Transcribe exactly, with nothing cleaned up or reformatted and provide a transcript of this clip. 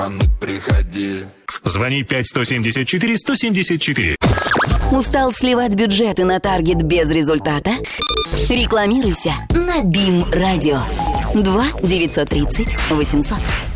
Приходи. Звони пять сто семьдесят четыре сто семьдесят четыре. Устал сливать бюджеты на таргет без результата? Рекламируйся на Бим Радио. два девятьсот тридцать восемьсот.